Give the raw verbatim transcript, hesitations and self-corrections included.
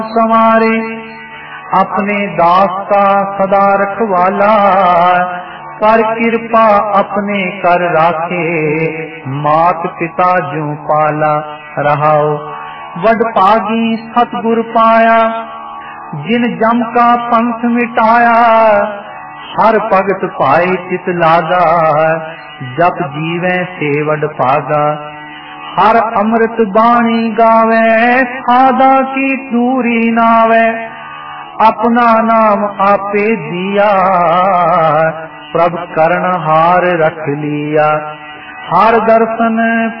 संवारे अपने दास का सदा रखवाला, कर कृपा अपने कर राखे, मात पिता ज्यों पाला। रहाओ वडभागी सतगुर पाया, जिन जम का पंथ मिटाया। हर भगत पाए चित लागा, जप जीवै से वडभागा। हर अमृत बाणी गावे, सादा की दूरी नावे। अपना नाम आपे दिया, प्रभ करण हार रख लिया। हर दर्शन